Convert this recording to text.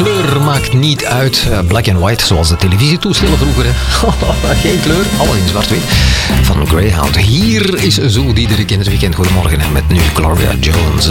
kleur maakt niet uit. Black and white, zoals de televisietoestellen vroeger. Geen kleur, alles in zwart-wit. Van Greyhound. Hier is Zo Diederik in het weekend. Goedemorgen en met nu Gloria Jones.